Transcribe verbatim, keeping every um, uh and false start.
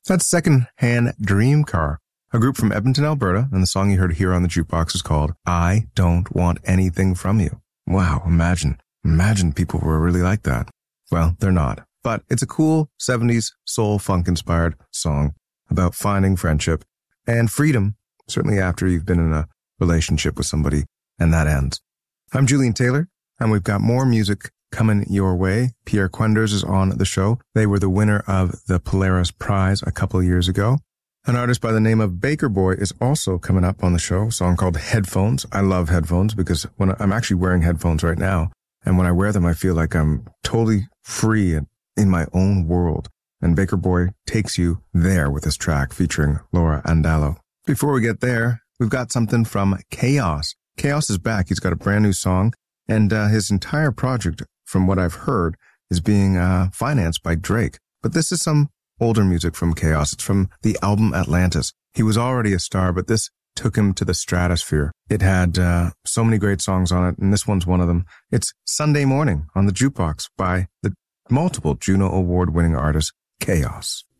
That's Secondhand Dream Car, a group from Edmonton, Alberta, and the song you heard here on the jukebox is called I Don't Want Anything From You. Wow, imagine. Imagine people were really like that. Well, they're not. But it's a cool seventies soul funk-inspired song about finding friendship and freedom, certainly after you've been in a relationship with somebody and that ends. I'm Julian Taylor, and we've got more music coming your way. Pierre Quenders is on the show. They were the winner of the Polaris Prize a couple of years ago. An artist by the name of Baker Boy is also coming up on the show, a song called Headphones. I love headphones because when I'm actually wearing headphones right now, and when I wear them, I feel like I'm totally free and in my own world. And Baker Boy takes you there with this track featuring Laura Andallo. Before we get there, we've got something from Chaos. Chaos is back. He's got a brand new song, and uh, his entire project, from what I've heard, is being uh, financed by Drake. But this is some older music from Chaos. It's from the album Atlantis. He was already a star, but this took him to the stratosphere. It had uh, so many great songs on it, and this one's one of them. It's Sunday Morning on the Jukebox by the multiple Juno Award-winning artist Chaos.